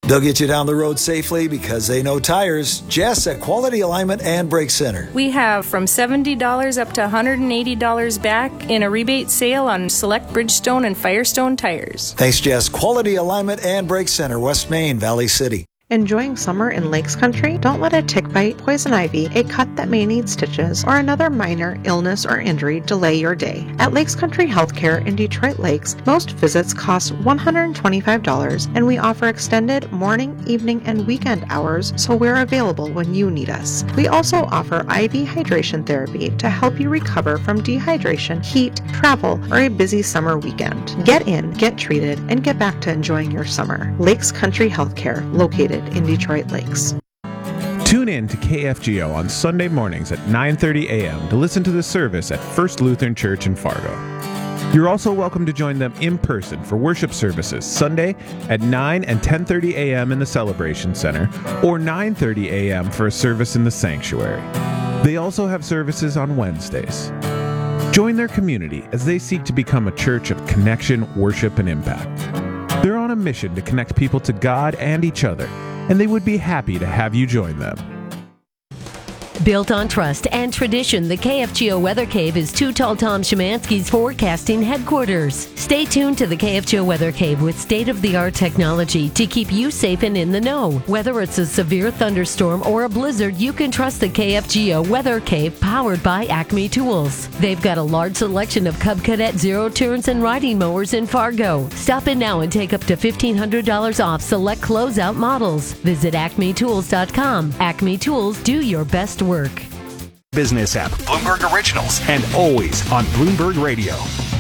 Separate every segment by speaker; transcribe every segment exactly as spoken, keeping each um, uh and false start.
Speaker 1: They'll get you down the road safely because they know tires. Jess at Quality Alignment and Brake Center.
Speaker 2: We have from seventy dollars up to one hundred eighty dollars back in a rebate sale on select Bridgestone and Firestone tires.
Speaker 1: Thanks, Jess. Quality Alignment and Brake Center, West Main, Valley City.
Speaker 3: Enjoying summer in Lakes Country? Don't let a tick bite, poison ivy, a cut that may need stitches, or another minor illness or injury delay your day. At Lakes Country Healthcare in Detroit Lakes, most visits cost one hundred twenty-five dollars, and we offer extended morning, evening, and weekend hours, so we're available when you need us. We also offer I V hydration therapy to help you recover from dehydration, heat, travel, or a busy summer weekend. Get in, get treated, and get back to enjoying your summer. Lakes Country Healthcare, located in Detroit Lakes.
Speaker 4: Tune in to K F G O on Sunday mornings at nine thirty a.m. to listen to the service at First Lutheran Church in Fargo. You're also welcome to join them in person for worship services Sunday at nine and ten thirty a.m. in the Celebration Center, or nine thirty a.m. for a service in the sanctuary. They also have services on Wednesdays. Join their community as they seek to become a church of connection, worship, and impact. They're on a mission to connect people to God and each other, and they would be happy to have you join them.
Speaker 5: Built on trust and tradition, the K F G O Weather Cave is Too Tall Tom Szymanski's forecasting headquarters. Stay tuned to the K F G O Weather Cave with state-of-the-art technology to keep you safe and in the know. Whether it's a severe thunderstorm or a blizzard, you can trust the K F G O Weather Cave powered by Acme Tools. They've got a large selection of Cub Cadet zero turns and riding mowers in Fargo. Stop in now and take up to fifteen hundred dollars off select closeout models. Visit acme tools dot com. Acme Tools, do your best work.
Speaker 6: Business app, Bloomberg Originals, and always on Bloomberg Radio.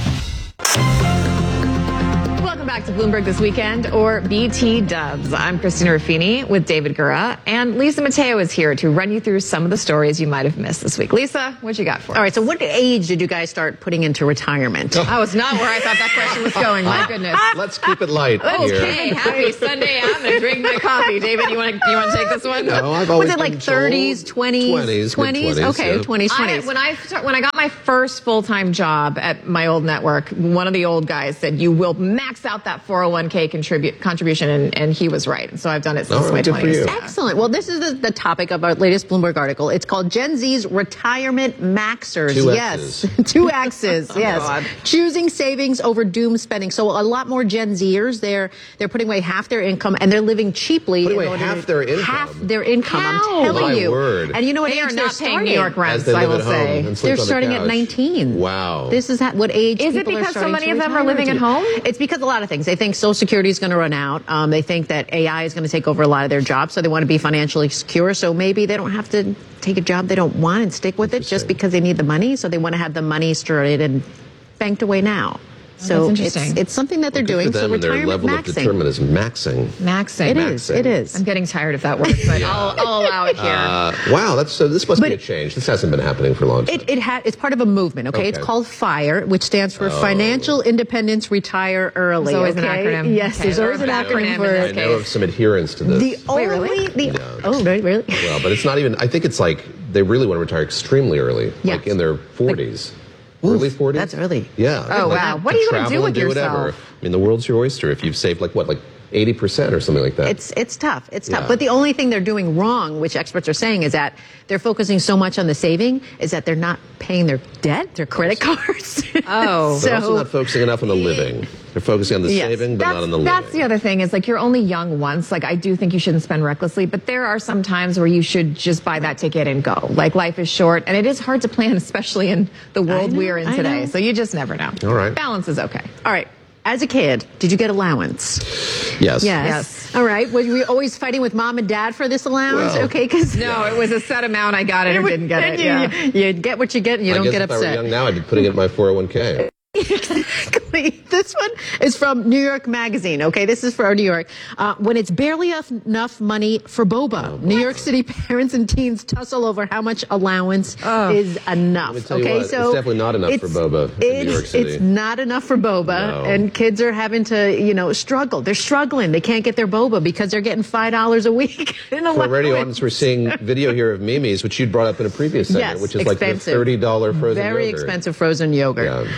Speaker 7: Welcome back to Bloomberg This Weekend, or B T Dubs. I'm Christina Ruffini with David Gura, and Lisa Mateo is here to run you through some of the stories you might have missed this week. Lisa, what you got for us?
Speaker 8: All right, so what age did you guys start putting into retirement?
Speaker 7: Oh. That was not where I thought that question was going. My goodness.
Speaker 9: Let's keep it light here.
Speaker 7: Okay, happy Sunday. I'm going to drink my coffee. David, you want to you want to take this one?
Speaker 9: No, I've always
Speaker 8: Was it like thirties, twenties?
Speaker 9: twenties,
Speaker 8: twenties? Okay,
Speaker 9: yeah.
Speaker 8: twenties, twenties.
Speaker 7: I, when I start, when I got my first full-time job at my old network, one of the old guys said, you will max out that four oh one k contribute, contribution, and, and he was right. And so I've done it since
Speaker 9: All right,
Speaker 7: my
Speaker 9: good for
Speaker 7: twenties.
Speaker 9: you.
Speaker 7: Yeah.
Speaker 8: Excellent. Well, this is the, the topic of our latest Bloomberg article. It's called Gen Z's Retirement Maxers.
Speaker 9: Two
Speaker 8: yes.
Speaker 9: X's.
Speaker 8: Two X's, yes.
Speaker 7: God.
Speaker 8: Choosing savings over doom spending. So a lot more Gen Zers, they're they're putting away half their income, and they're living cheaply.
Speaker 9: Putting
Speaker 8: in
Speaker 9: away
Speaker 8: order
Speaker 9: half
Speaker 8: to-
Speaker 9: their income?
Speaker 8: Half their income,
Speaker 7: How?
Speaker 8: I'm telling
Speaker 9: My
Speaker 8: you.
Speaker 9: word.
Speaker 8: And you know what
Speaker 7: They
Speaker 8: age
Speaker 7: are
Speaker 8: they're
Speaker 7: not paying New York
Speaker 8: starting?
Speaker 9: As
Speaker 7: rents,
Speaker 9: they
Speaker 7: I
Speaker 9: live
Speaker 7: will
Speaker 9: at home
Speaker 7: say.
Speaker 9: and sleep
Speaker 8: They're
Speaker 9: on the
Speaker 8: starting at
Speaker 9: couch.
Speaker 8: nineteen.
Speaker 9: Wow.
Speaker 8: This is what age
Speaker 7: Is it
Speaker 8: people are
Speaker 7: because so
Speaker 8: starting
Speaker 7: many
Speaker 8: to
Speaker 7: of them are
Speaker 8: retire
Speaker 7: living
Speaker 8: to.
Speaker 7: at home?
Speaker 8: It's because a lot of things. They think Social Security is going to run out. Um, they think that A I is going to take over a lot of their jobs, so they want to be financially secure. So maybe they don't have to take a job they don't want and stick with it just because they need the money. So they want to have the money started and banked away now. So
Speaker 7: that's
Speaker 8: it's,
Speaker 7: interesting.
Speaker 8: it's something that they're
Speaker 9: Good
Speaker 8: doing.
Speaker 9: for them
Speaker 8: So
Speaker 9: and their
Speaker 8: retirement
Speaker 9: level of
Speaker 8: maxing.
Speaker 9: determinism. Maxing.
Speaker 7: Maxing.
Speaker 8: It is. It is.
Speaker 7: I'm getting tired of that word, but I'll, I'll allow it here.
Speaker 9: Uh, wow, that's so. This must
Speaker 8: But
Speaker 9: be a change. This hasn't been happening for a long time.
Speaker 8: It, it ha- it's part of a movement, okay? It's
Speaker 9: Okay.
Speaker 8: called FIRE, which stands for Financial Independence Retire Early.
Speaker 7: There's always an
Speaker 8: okay?
Speaker 7: acronym.
Speaker 8: Yes,
Speaker 7: Okay.
Speaker 8: there's always an
Speaker 7: There's an
Speaker 8: acronym
Speaker 7: acronym
Speaker 8: for
Speaker 7: in
Speaker 9: I
Speaker 7: this
Speaker 9: know of some adherence to this.
Speaker 8: The only,
Speaker 7: really?
Speaker 8: the,
Speaker 9: Yeah.
Speaker 8: oh, right, really?
Speaker 9: well, but it's not even. I think it's like they really want to retire extremely early,
Speaker 8: Yes.
Speaker 9: like in their forties. Early forties?
Speaker 8: That's early.
Speaker 9: Yeah.
Speaker 7: Oh,
Speaker 9: Like,
Speaker 7: wow. What are you gonna
Speaker 9: travel
Speaker 7: do
Speaker 9: and
Speaker 7: with
Speaker 9: do whatever.
Speaker 7: yourself?
Speaker 9: I mean, the world's your oyster if you've saved like what, like eighty percent or something like that.
Speaker 8: It's it's tough. It's tough.
Speaker 9: Yeah.
Speaker 8: But the only thing they're doing wrong, which experts are saying, is that they're focusing so much on the saving, is that they're not paying their debt, their credit cards.
Speaker 7: Oh.
Speaker 9: They're also
Speaker 8: so
Speaker 9: not focusing enough on the living. They're focusing on the
Speaker 8: Yes.
Speaker 9: saving, but
Speaker 7: That's,
Speaker 9: not on the living.
Speaker 7: that's the other thing is like you're only young once. Like I do think you shouldn't spend recklessly, but there are some times where you should just buy that ticket and go. Like life is short and it is hard to plan, especially in the world
Speaker 8: know,
Speaker 7: we're in
Speaker 8: I
Speaker 7: today.
Speaker 8: know.
Speaker 7: So you just never know.
Speaker 9: All right.
Speaker 7: Balance is okay.
Speaker 8: all right. As a kid, did you get allowance?
Speaker 9: Yes.
Speaker 8: Yes.
Speaker 7: Yes.
Speaker 8: All right. Were you always fighting with mom and dad for this allowance?
Speaker 9: Well,
Speaker 8: okay, because
Speaker 7: No, it was a set amount. I got it or didn't get it.
Speaker 8: you,
Speaker 7: Yeah.
Speaker 8: you, you get what you get and you
Speaker 9: I
Speaker 8: don't
Speaker 9: guess
Speaker 8: get
Speaker 9: if I
Speaker 8: upset.
Speaker 9: were young now, I'd be putting it in my four oh one k.
Speaker 8: Exactly. This one is from New York Magazine. Okay, this is for New York. Uh, when it's barely enough, enough money for boba,
Speaker 9: Oh,
Speaker 8: New York City parents and teens tussle over how much allowance
Speaker 7: Oh.
Speaker 8: is enough.
Speaker 9: Let me tell you
Speaker 8: okay,
Speaker 9: what,
Speaker 8: so
Speaker 9: it's definitely not enough for
Speaker 8: it's-
Speaker 9: boba in
Speaker 8: it's,
Speaker 9: New York City.
Speaker 8: It's not enough for boba,
Speaker 9: No.
Speaker 8: and kids are having to, you know, struggle. They're struggling. They can't get their boba because they're getting five dollars a week in
Speaker 9: For our radio
Speaker 8: allowance.
Speaker 9: audience, we're seeing video here of Mimi's, which you'd brought up in a previous segment,
Speaker 8: Yes,
Speaker 9: which is like the
Speaker 8: expensive.
Speaker 9: thirty dollars frozen
Speaker 8: Very
Speaker 9: yogurt.
Speaker 8: expensive frozen yogurt.
Speaker 9: Yeah.
Speaker 8: Uh, but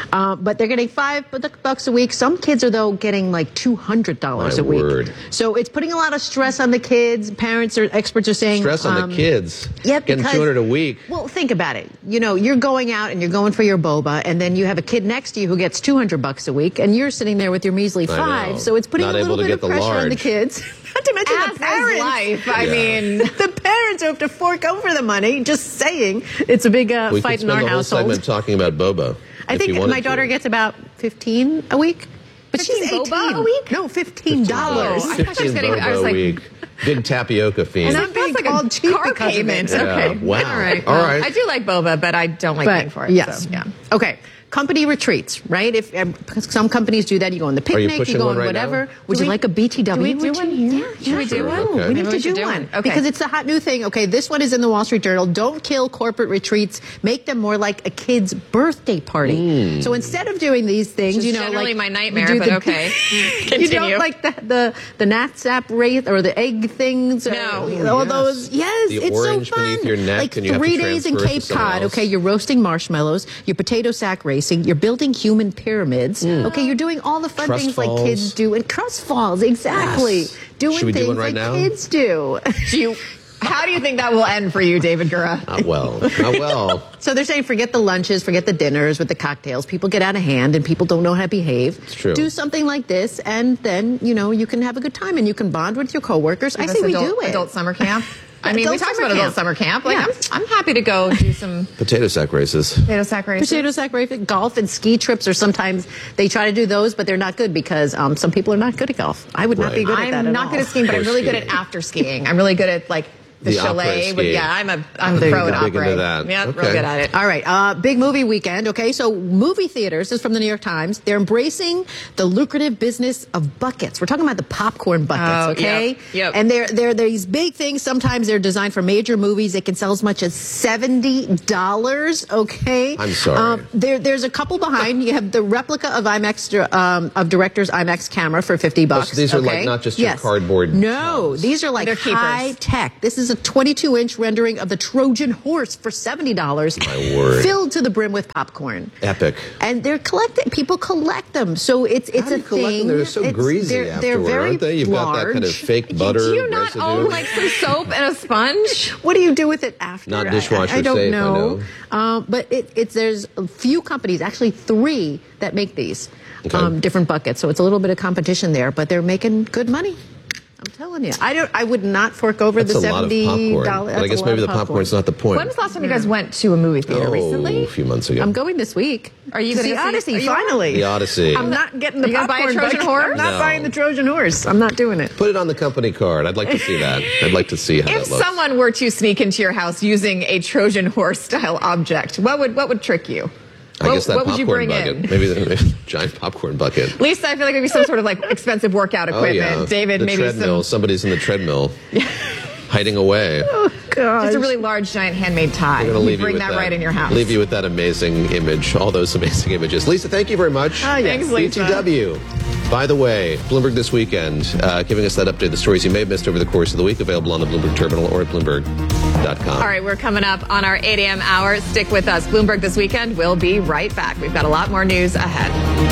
Speaker 8: but they're getting five bucks a week. Some kids are, though, getting like two hundred dollars
Speaker 9: My
Speaker 8: a week.
Speaker 9: word.
Speaker 8: So it's putting a lot of stress on the kids. Parents or experts are saying...
Speaker 9: Stress on
Speaker 8: um,
Speaker 9: the kids.
Speaker 8: Yep,
Speaker 9: Getting
Speaker 8: because,
Speaker 9: two hundred a week.
Speaker 8: Well, think about it. You know, you're going out and you're going for your boba, and then you have a kid next to you who gets two hundred bucks a week, and you're sitting there with your measly five. So it's putting
Speaker 9: Not
Speaker 8: a little
Speaker 9: able to
Speaker 8: bit
Speaker 9: get
Speaker 8: of
Speaker 9: the
Speaker 8: pressure on the
Speaker 9: large.
Speaker 8: kids. Not to mention
Speaker 7: As
Speaker 8: the
Speaker 7: is
Speaker 8: parents.
Speaker 7: life. I
Speaker 9: Yeah.
Speaker 7: mean,
Speaker 8: The parents who have to fork over the money. Just saying, it's a big uh,
Speaker 9: We
Speaker 8: fight
Speaker 9: could
Speaker 8: in our
Speaker 9: spend the whole
Speaker 8: household.
Speaker 9: segment talking about boba.
Speaker 8: I
Speaker 9: if you
Speaker 8: think
Speaker 9: wanted
Speaker 8: my daughter
Speaker 9: to.
Speaker 8: gets about fifteen a week, but she's
Speaker 7: fifteen
Speaker 8: eighteen.
Speaker 7: boba a week?
Speaker 8: No, fifteen dollars.
Speaker 7: Oh, I thought she was
Speaker 9: fifteen
Speaker 7: getting- I was
Speaker 9: boba a
Speaker 7: like-
Speaker 9: week. Big tapioca fiend.
Speaker 8: And
Speaker 7: So
Speaker 8: I'm being
Speaker 7: that's like
Speaker 8: called
Speaker 7: a
Speaker 8: cheap
Speaker 7: car
Speaker 8: because of
Speaker 7: payment.
Speaker 8: it.
Speaker 7: Okay.
Speaker 9: Yeah, wow.
Speaker 7: All right.
Speaker 9: All
Speaker 7: Well,
Speaker 9: right.
Speaker 7: I do like boba, but I don't like
Speaker 8: But,
Speaker 7: paying for it.
Speaker 8: yes.
Speaker 7: So, yeah.
Speaker 8: Okay. Company retreats, right? If um, some companies do that, you go on the
Speaker 9: Are you
Speaker 8: picnic, you,
Speaker 9: pushing
Speaker 8: go
Speaker 9: one
Speaker 8: on
Speaker 9: right
Speaker 8: whatever.
Speaker 9: now?
Speaker 8: Would
Speaker 7: Do
Speaker 8: you
Speaker 7: we-
Speaker 8: like a B T W?
Speaker 7: do we do
Speaker 8: retreat?
Speaker 7: one?
Speaker 8: Yeah,
Speaker 7: Should we do
Speaker 8: sure.
Speaker 7: one?
Speaker 9: Okay.
Speaker 8: We need
Speaker 7: Maybe
Speaker 8: to
Speaker 7: we should
Speaker 8: do
Speaker 7: do
Speaker 8: one
Speaker 7: one. Okay.
Speaker 8: because it's a hot new thing. Okay, this one is in the Wall Street Journal. Don't kill corporate retreats. Make them more like a kid's birthday party. So instead of doing these things,
Speaker 7: Which is
Speaker 8: you know,
Speaker 7: generally
Speaker 8: like
Speaker 7: my
Speaker 8: you
Speaker 7: nightmare,
Speaker 8: do
Speaker 7: but
Speaker 8: the-
Speaker 7: okay.
Speaker 8: you
Speaker 7: Continue.
Speaker 8: don't like the the the gnat race or the egg things. or
Speaker 7: No.
Speaker 8: all
Speaker 9: yes.
Speaker 8: those. Yes,
Speaker 9: The
Speaker 8: it's
Speaker 9: orange
Speaker 8: so fun.
Speaker 9: beneath your neck
Speaker 8: like
Speaker 9: and you have to
Speaker 8: three days in
Speaker 9: transfer it to
Speaker 8: Cape
Speaker 9: someone
Speaker 8: Cod.
Speaker 9: else.
Speaker 8: Okay, you're roasting marshmallows. You're potato sack racing. You're building human pyramids. Okay, you're doing all the fun
Speaker 9: Trust
Speaker 8: things
Speaker 9: falls.
Speaker 8: like kids do. And trust falls, exactly.
Speaker 9: Yes.
Speaker 8: Doing
Speaker 9: Should we do
Speaker 8: things
Speaker 9: one right
Speaker 8: like
Speaker 9: now?
Speaker 8: kids do.
Speaker 7: Do you, how do you think that will end for you, David Gura?
Speaker 9: Not well. Not well.
Speaker 8: So they're saying forget the lunches, forget the dinners with the cocktails. People get out of hand and people don't know how to behave.
Speaker 9: It's true.
Speaker 8: Do something like this and then, you know, you can have a good time and you can bond with your coworkers. I
Speaker 7: Give
Speaker 8: say
Speaker 7: us
Speaker 8: we
Speaker 7: adult,
Speaker 8: do it.
Speaker 7: Adult summer camp. I mean,
Speaker 8: Adult
Speaker 7: we talked
Speaker 8: summer
Speaker 7: about adult
Speaker 8: camp.
Speaker 7: summer camp. Like,
Speaker 8: Yeah.
Speaker 7: I'm, I'm happy to go do some
Speaker 9: Potato sack races.
Speaker 7: potato sack races.
Speaker 8: Potato sack racing, golf and ski trips, or sometimes they try to do those, but they're not good because um, some people are not good at golf. I would not
Speaker 9: Right.
Speaker 8: be good at
Speaker 7: I'm
Speaker 8: that at
Speaker 7: not
Speaker 8: all.
Speaker 7: good at skiing, but I'm
Speaker 9: Or
Speaker 7: really good
Speaker 9: skiing.
Speaker 7: at after skiing. I'm really good at like the,
Speaker 9: The
Speaker 7: chalet.
Speaker 9: après
Speaker 7: But
Speaker 9: ski.
Speaker 7: yeah, I'm a I'm
Speaker 8: There
Speaker 7: a
Speaker 8: you
Speaker 7: pro at
Speaker 8: go.
Speaker 9: Big into
Speaker 7: opera.
Speaker 9: that.
Speaker 7: Yeah,
Speaker 9: Okay.
Speaker 7: real good at it.
Speaker 8: All right, uh, big movie weekend. Okay, so movie theaters, this is from the New York Times. They're embracing the lucrative business of buckets. We're talking about the popcorn buckets,
Speaker 7: Oh,
Speaker 8: okay?
Speaker 7: yep, yep.
Speaker 8: And they're, they're, they're these big things. Sometimes they're designed for major movies. They can sell as much as seventy dollars, okay?
Speaker 9: I'm sorry.
Speaker 8: Um, there, there's a couple behind. You have the replica of IMAX, um, of director's IMAX camera for fifty bucks.
Speaker 9: Oh, so these are, like,
Speaker 8: okay?
Speaker 9: not just your
Speaker 8: Yes.
Speaker 9: cardboard
Speaker 8: No,
Speaker 9: tubs.
Speaker 8: these are like
Speaker 7: They're keepers.
Speaker 8: high tech. This is a twenty-two inch rendering of the Trojan horse for seventy dollars.
Speaker 9: My word.
Speaker 8: Filled to the brim with popcorn.
Speaker 9: Epic.
Speaker 8: And they're collected. People collect them, so it's it's
Speaker 9: How do
Speaker 8: a
Speaker 9: you collect
Speaker 8: thing.
Speaker 9: them? They're so
Speaker 8: It's-
Speaker 9: greasy
Speaker 8: they're,
Speaker 9: afterward,
Speaker 8: they're very
Speaker 9: aren't they? You've got that kind of
Speaker 8: large.
Speaker 9: fake butter
Speaker 7: Do you not
Speaker 9: residue.
Speaker 7: own like some soap and a sponge?
Speaker 8: What do you do with it after?
Speaker 9: Not
Speaker 8: I-
Speaker 9: dishwasher
Speaker 8: I, I don't
Speaker 9: safe, I
Speaker 8: know.
Speaker 9: know.
Speaker 8: Um, but it, it's there's a few companies, actually three, that make these
Speaker 9: Okay.
Speaker 8: um, different buckets. So it's a little bit of competition there, but they're making good money. I'm telling you, I don't. I would not fork over
Speaker 9: That's
Speaker 8: the
Speaker 9: a lot of
Speaker 8: seventy
Speaker 9: popcorn.
Speaker 8: dollars.
Speaker 9: But I guess maybe the popcorn's not the point.
Speaker 7: When was the last time you guys went to a movie theater
Speaker 9: oh,
Speaker 7: recently?
Speaker 9: a few months ago.
Speaker 8: I'm going this week.
Speaker 7: Are you
Speaker 8: to
Speaker 7: gonna
Speaker 8: see
Speaker 7: go see-
Speaker 8: Odyssey?
Speaker 7: are you-
Speaker 8: Finally,
Speaker 9: The Odyssey.
Speaker 8: I'm not getting the
Speaker 7: Are you gonna buy a
Speaker 8: popcorn
Speaker 7: Trojan
Speaker 8: bucket.
Speaker 7: horse?
Speaker 8: I'm not
Speaker 9: No.
Speaker 8: buying the Trojan horse. I'm not doing it.
Speaker 9: Put it on the company card. I'd like to see that. I'd like to see how
Speaker 7: If
Speaker 9: that looks.
Speaker 7: someone were to sneak into your house using a Trojan horse style object, what would what would trick you?
Speaker 9: I
Speaker 7: what,
Speaker 9: guess that
Speaker 7: what would
Speaker 9: popcorn
Speaker 7: you bring
Speaker 9: bucket.
Speaker 7: in?
Speaker 9: Maybe the giant popcorn bucket.
Speaker 7: Lisa, I feel like it'd be some sort of like expensive workout
Speaker 9: Oh
Speaker 7: equipment.
Speaker 9: yeah.
Speaker 7: David,
Speaker 9: the
Speaker 7: maybe
Speaker 9: treadmill.
Speaker 7: some.
Speaker 9: Somebody's in the treadmill. Hiding away.
Speaker 7: Just a really large, giant handmade tie.
Speaker 9: We're gonna
Speaker 7: You
Speaker 9: leave
Speaker 7: bring
Speaker 9: you with
Speaker 7: that, right in your house.
Speaker 9: Leave you with that amazing image. All those amazing images. Lisa, thank you very much.
Speaker 8: Ah, yes.
Speaker 7: Thanks, Lisa.
Speaker 9: B T W. By the way, Bloomberg This Weekend, uh, giving us that update, the stories you may have missed over the course of the week, available on the Bloomberg Terminal or at Bloomberg dot com.
Speaker 7: All right, we're coming up on our eight a.m. hour. Stick with us. Bloomberg This Weekend. We'll be right back. We've got a lot more news ahead.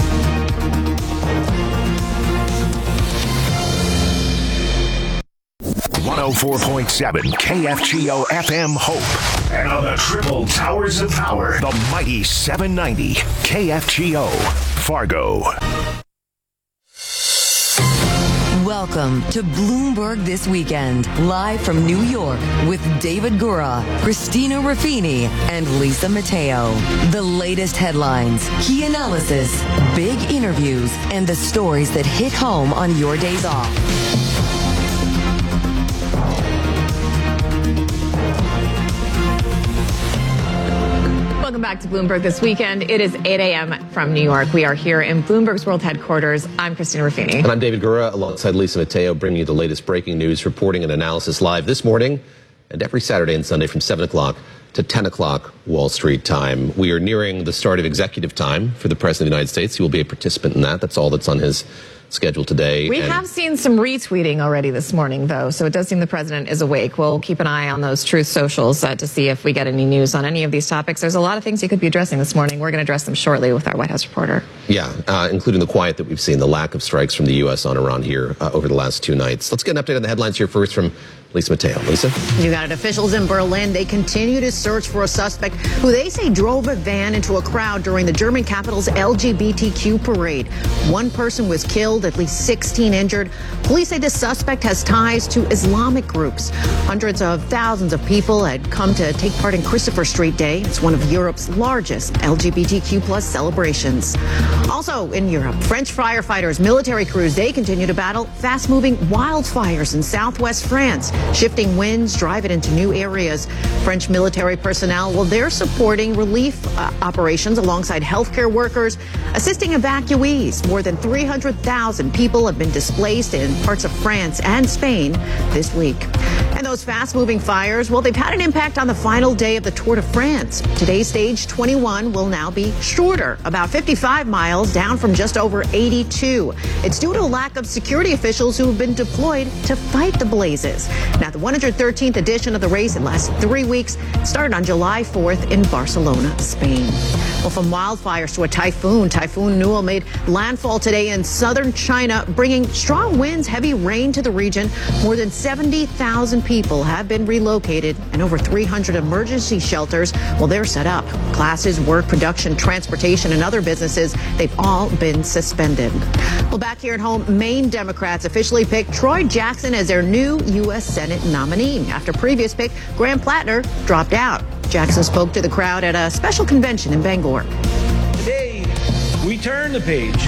Speaker 6: one oh four point seven K F G O F M Hope. And on the triple towers of power, the mighty seven ninety K F G O Fargo.
Speaker 10: Welcome to Bloomberg This Weekend, live from New York with David Gura, Christina Raffini, and Lisa Mateo. The latest headlines, key analysis, big interviews, and the stories that hit home on your days off.
Speaker 7: Welcome back to Bloomberg This Weekend. It is eight a.m. from New York. We are here in Bloomberg's world headquarters. I'm Christina Raffini.
Speaker 9: And I'm David Gura, alongside Lisa Mateo, bringing you the latest breaking news, reporting and analysis live this morning and every Saturday and Sunday from seven o'clock to ten o'clock Wall Street time. We are nearing the start of executive time for the President of the United States. He will be a participant in that. That's all that's on his scheduled today.
Speaker 7: We
Speaker 9: and
Speaker 7: have seen some retweeting already this morning, though, so it does seem the president is awake. We'll keep an eye on those Truth Socials uh, to see if we get any news on any of these topics. There's a lot of things he could be addressing this morning. We're going to address them shortly with our White House reporter.
Speaker 9: Yeah, uh, including the quiet that we've seen, the lack of strikes from the U S on Iran here uh, over the last two nights. Let's get an update on the headlines here first from Lisa Mateo. Lisa?
Speaker 8: You got it. Officials in Berlin, they continue to search for a suspect who they say drove a van into a crowd during the German capital's L G B T Q parade. One person was killed, at least sixteen injured. Police say the suspect has ties to Islamic groups. Hundreds of thousands of people had come to take part in Christopher Street Day. It's one of Europe's largest L G B T Q plus celebrations. Also in Europe, French firefighters, military crews, they continue to battle fast-moving wildfires in southwest France. Shifting winds drive it into new areas. French military personnel, well, they're supporting relief uh, operations alongside healthcare workers, assisting evacuees. More than three hundred thousand people have been displaced in parts of France and Spain this week. And those fast-moving fires, well, they've had an impact on the final day of the Tour de France. Today's stage twenty-one will now be shorter, about fifty-five miles, down from just over eighty-two. It's due to a lack of security officials who have been deployed to fight the blazes. Now, the one hundred thirteenth edition of the race, it lasts three weeks, started on July fourth in Barcelona, Spain. Well, from wildfires to a typhoon, Typhoon Newell made landfall today in southern China, bringing strong winds, heavy rain to the region. More than seventy thousand people have been relocated, and over three hundred emergency shelters, well, they're set up. Classes, work, production, transportation, and other businesses, they've all been suspended. Well, back here at home, Maine Democrats officially picked Troy Jackson as their new U S Senate nominee. After previous pick, Graham Plattner dropped out. Jackson spoke to the crowd at a special convention in Bangor.
Speaker 11: Today, we turn the page.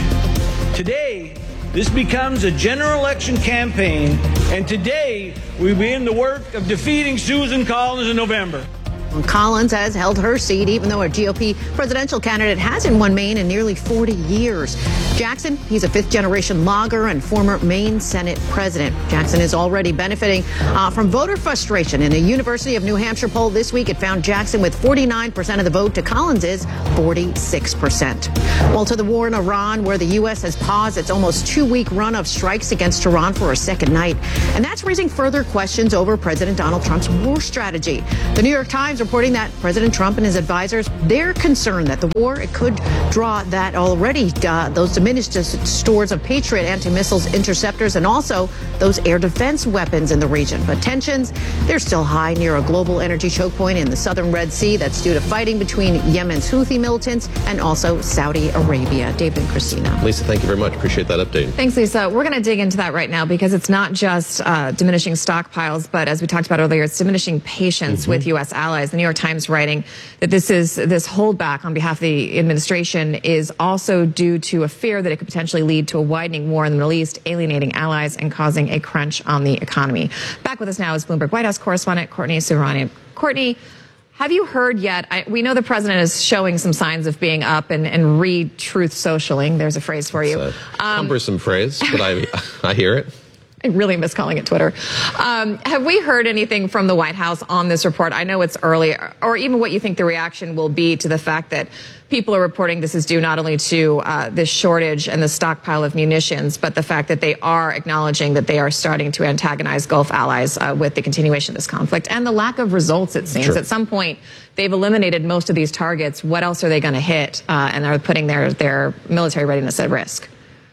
Speaker 11: Today, this becomes a general election campaign, and today we begin the work of defeating Susan Collins in November.
Speaker 8: Collins has held her seat, even though a G O P presidential candidate hasn't won Maine in nearly forty years. Jackson, he's a fifth-generation logger and former Maine Senate president. Jackson is already benefiting uh, from voter frustration. In a University of New Hampshire poll this week, it found Jackson with forty-nine percent of the vote to Collins's forty-six percent. Well, to the war in Iran, where the U S has paused its almost two-week run of strikes against Tehran for a second night. And that's raising further questions over President Donald Trump's war strategy. The New York Times reporting that President Trump and his advisors, they're concerned that the war, it could draw that already, uh, those diminished stores of Patriot anti-missiles interceptors and also those air defense weapons in the region. But tensions, they're still high near a global energy choke point in the southern Red Sea that's due to fighting between Yemen's Houthi militants and also Saudi Arabia. David and Christina.
Speaker 9: Lisa, thank you very much. Appreciate that update.
Speaker 7: Thanks, Lisa. We're going to dig into that right now because it's not just uh, diminishing stockpiles, but as we talked about earlier, it's diminishing patience mm-hmm. with U S allies. The New York Times writing that this is this holdback on behalf of the administration is also due to a fear that it could potentially lead to a widening war in the Middle East, alienating allies and causing a crunch on the economy. Back with us now is Bloomberg White House correspondent Courtney Subrani. Courtney, have you heard yet? I, we know the president is showing some signs of being up and, and re-truth socialing. There's a phrase for you.
Speaker 9: It's a um, cumbersome phrase, but I, I hear it.
Speaker 7: I really miss calling it Twitter. Um, have we heard anything from the White House on this report? I know it's early, or even what you think the reaction will be to the fact that people are reporting this is due not only to uh, this shortage and the stockpile of munitions, but the fact that they are acknowledging that they are starting to antagonize Gulf allies uh, with the continuation of this conflict and the lack of results, it seems. Sure. At some point, they've eliminated most of these targets. What else are they going to hit? Uh, and are putting their, their military readiness at risk?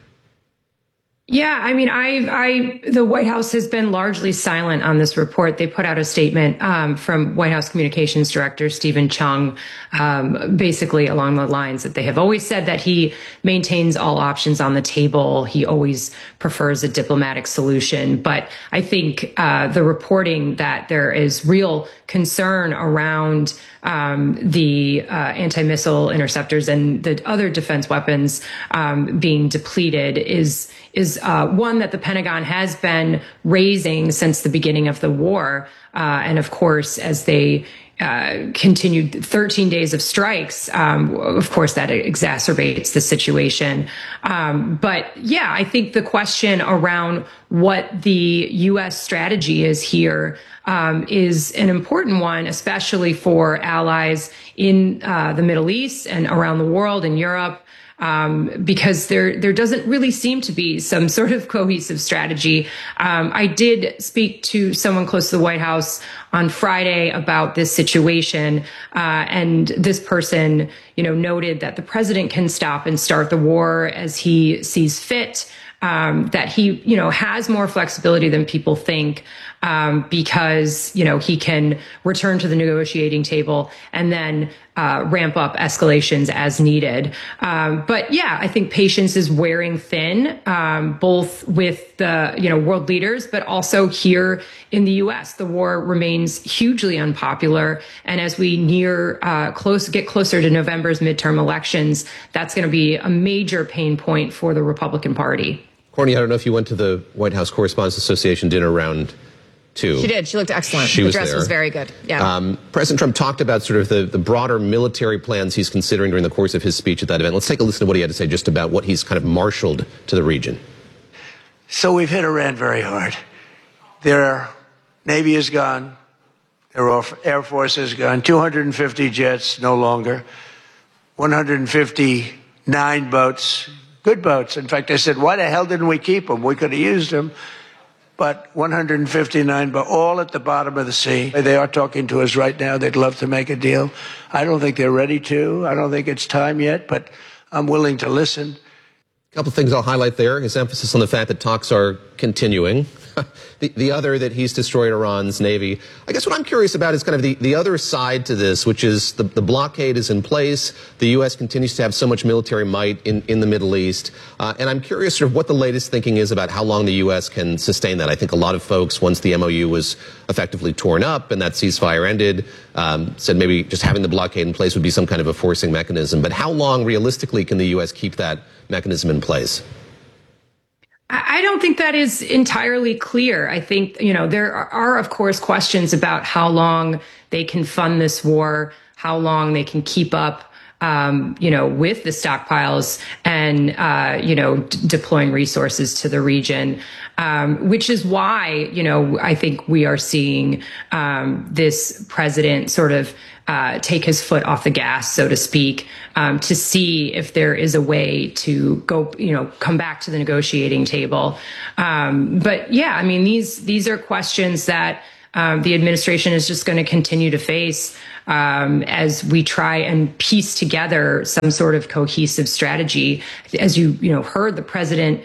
Speaker 12: Yeah, I mean, I, I, the White House has been largely silent on this report. They put out a statement um, from White House Communications Director Stephen Chung, um, basically along the lines that they have always said that he maintains all options on the table. He always prefers a diplomatic solution. But I think uh, the reporting that there is real concern around um, the uh, anti-missile interceptors and the other defense weapons um, being depleted is is uh, one that the Pentagon has been raising since the beginning of the war. Uh, and of course, as they uh, continued thirteen days of strikes, um, of course, that exacerbates the situation. Um, but yeah, I think the question around what the U S strategy is here um, is an important one, especially for allies in uh, the Middle East and around the world, in Europe. um, because there there doesn't really seem to be some sort of cohesive strategy. Um, I did speak to someone close to the White House on Friday about this situation, uh, and this person, you know, noted that the president can stop and start the war as he sees fit. Um, that he, you know, has more flexibility than people think, um, because, you know, he can return to the negotiating table and then uh, ramp up escalations as needed. Um, but yeah, I think patience is wearing thin, um, both with the, you know, world leaders, but also here in the U S. The war remains hugely unpopular. And as we near, uh, close, get closer to November's midterm elections, that's going to be a major pain point for the Republican Party.
Speaker 9: Courtney, I don't know if you went to the White House Correspondents Association dinner round two.
Speaker 7: She did. She looked excellent.
Speaker 9: She
Speaker 7: the
Speaker 9: was
Speaker 7: dress
Speaker 9: there.
Speaker 7: was very good. Yeah.
Speaker 9: Um, President Trump talked about sort of the, the broader military plans he's considering during the course of his speech at that event. Let's take a listen to what he had to say just about what he's kind of marshaled to the region.
Speaker 13: So we've hit Iran very hard. Their Navy is gone. Their Air Force is gone. two hundred fifty jets, no longer. one hundred fifty-nine boats. Good boats. In fact, I said, why the hell didn't we keep them? We could have used them. But one hundred fifty-nine, but all at the bottom of the sea. They are talking to us right now. They'd love to make a deal. I don't think they're ready to. I don't think it's time yet, but I'm willing to listen.
Speaker 9: A couple of things I'll highlight there. His emphasis on the fact that talks are continuing. the, the other, that he's destroyed Iran's Navy. I guess what I'm curious about is kind of the, the other side to this, which is the, the blockade is in place. The U S continues to have so much military might in, in the Middle East. Uh, and I'm curious sort of what the latest thinking is about how long the U S can sustain that. I think a lot of folks, once the M O U was effectively torn up and that ceasefire ended, um, said maybe just having the blockade in place would be some kind of a forcing mechanism. But how long realistically can the U S keep that mechanism in place?
Speaker 12: I don't think that is entirely clear. I think, you know, there are, of course, questions about how long they can fund this war, how long they can keep up, um, you know, with the stockpiles and, uh, you know, d- deploying resources to the region, um, which is why, you know, I think we are seeing um, this president sort of Uh, take his foot off the gas, so to speak, um, to see if there is a way to go, you know, come back to the negotiating table. Um, but yeah, I mean, these these are questions that um, the administration is just going to continue to face um, as we try and piece together some sort of cohesive strategy. As you you know heard, the president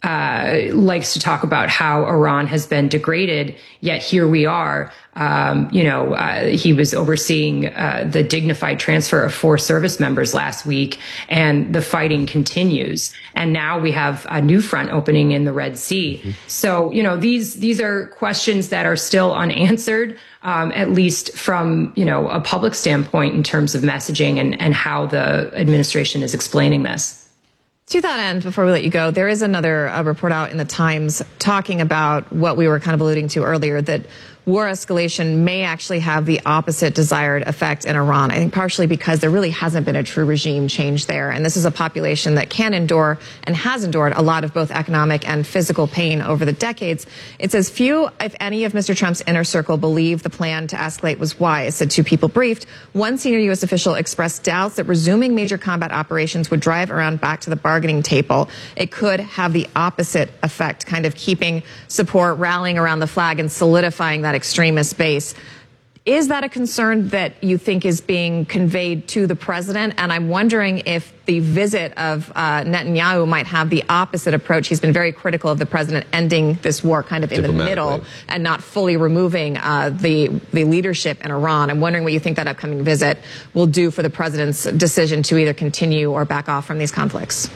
Speaker 12: Uh, likes to talk about how Iran has been degraded, yet here we are. Um, you know, uh, he was overseeing uh, the dignified transfer of four service members last week, and the fighting continues. And now we have a new front opening in the Red Sea. Mm-hmm. So, you know, these these are questions that are still unanswered, um, at least from, you know, a public standpoint in terms of messaging and, and how the administration is explaining this.
Speaker 7: To that end, before we let you go, there is another uh, report out in the Times talking about what we were kind of alluding to earlier, that war escalation may actually have the opposite desired effect in Iran. I think partially because there really hasn't been a true regime change there. And this is a population that can endure and has endured a lot of both economic and physical pain over the decades. It says few, if any, of Mister Trump's inner circle believe the plan to escalate was wise, said two people briefed. One senior U S official expressed doubts that resuming major combat operations would drive Iran back to the bargaining table. It could have the opposite effect, kind of keeping support, rallying around the flag and solidifying that extremist base. Is that a concern that you think is being conveyed to the president? And I'm wondering if the visit of uh, Netanyahu might have the opposite approach. He's been very critical of the president ending this war kind of in the middle and not fully removing uh, the, the leadership in Iran. I'm wondering what you think that upcoming visit will do for the president's decision to either continue or back off from these conflicts.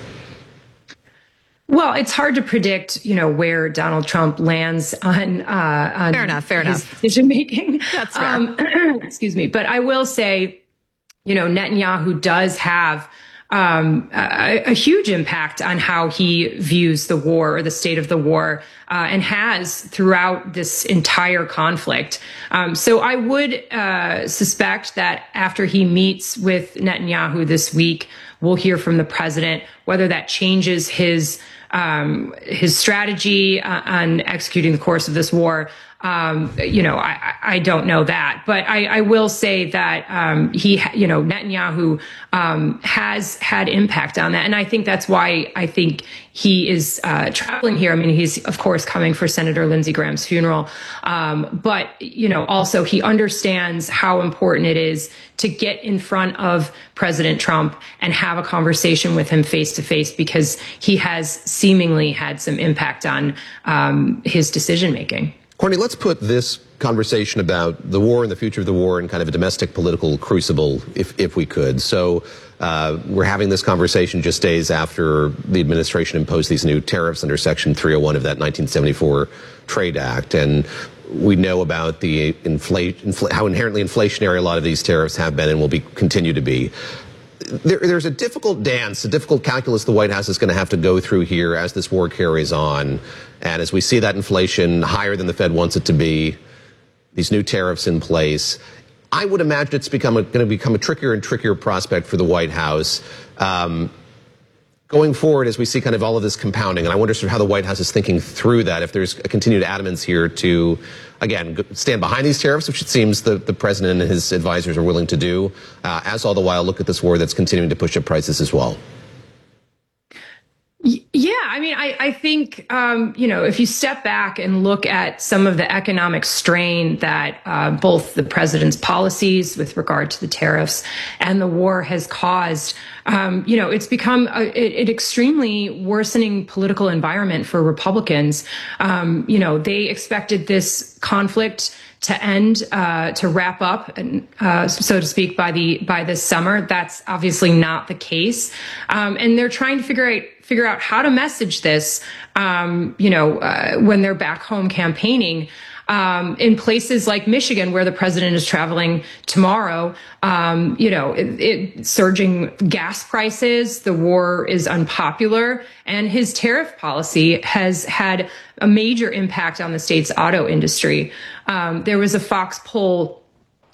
Speaker 12: Well, it's hard to predict, you know, where Donald Trump lands on, uh, on
Speaker 7: fair enough, fair
Speaker 12: his
Speaker 7: enough.
Speaker 12: decision making.
Speaker 7: That's fair.
Speaker 12: Um, excuse me. But I will say, you know, Netanyahu does have um, a, a huge impact on how he views the war or the state of the war, uh, and has throughout this entire conflict. Um, so I would uh, suspect that after he meets with Netanyahu this week, we'll hear from the president whether that changes his um, his strategy uh, on executing the course of this war. Um, you know, I, I don't know that, but I, I will say that um, he, you know, Netanyahu um, has had impact on that, and I think that's why I think he is uh, traveling here. I mean, he's of course coming for Senator Lindsey Graham's funeral, um, but you know, also he understands how important it is to get in front of President Trump and have a conversation with him face to face, because he has seemingly had some impact on um, his decision making.
Speaker 9: Courtney, let's put this conversation about the war and the future of the war in kind of a domestic political crucible, if if we could. So uh, we're having this conversation just days after the administration imposed these new tariffs under Section three oh one of that nineteen seventy-four Trade Act. And we know about the inflate, infl- how inherently inflationary a lot of these tariffs have been and will be continue to be. There, there's a difficult dance, a difficult calculus the White House is going to have to go through here as this war carries on. And as we see that inflation higher than the Fed wants it to be, these new tariffs in place, I would imagine it's become a, going to become a trickier and trickier prospect for the White House um, going forward as we see kind of all of this compounding. And I wonder sort of how the White House is thinking through that, if there's a continued adamance here to, again, stand behind these tariffs, which it seems the, the president and his advisors are willing to do, uh, as all the while look at this war that's continuing to push up prices as well.
Speaker 12: Yeah, I mean, I, I think, um, you know, if you step back and look at some of the economic strain that uh, both the president's policies with regard to the tariffs and the war has caused, um, you know, it's become a, an extremely worsening political environment for Republicans. Um, you know, they expected this conflict to end, uh, to wrap up, uh, so to speak, by the by this summer. That's obviously not the case, um, and they're trying to figure out figure out how to message this, um, you know, uh, when they're back home campaigning. Um, in places like Michigan, where the president is traveling tomorrow, um, you know, it, it, surging gas prices, the war is unpopular, and his tariff policy has had a major impact on the state's auto industry. Um, there was a Fox poll,